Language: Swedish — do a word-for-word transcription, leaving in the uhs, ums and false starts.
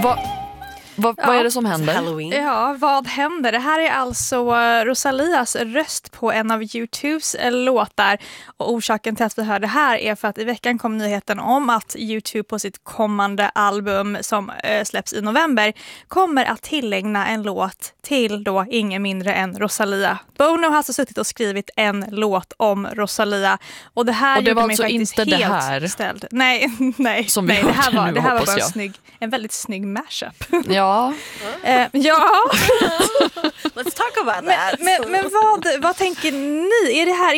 Va, va, Ja. Vad är det som händer? Halloween. Ja, vad händer? Det här är alltså Rosalias röst på en av YouTubes låtar. Och orsaken till att vi hör det här är för att i veckan kom nyheten om att YouTube på sitt kommande album som äh, släpps i november kommer att tillägna en låt till då ingen mindre än Rosalia. Bono har alltså suttit och skrivit en låt om Rosalia. Och det här Och det gjorde var mig alltså faktiskt inte det helt här ställd. Nej, nej, som vi nej det här hörde var, nu, det här var hoppas bara en, jag. snygg, en väldigt snygg mashup. Ja. eh, ja. Let's talk about Men, that. men, men vad, vad tänker ni? Är det här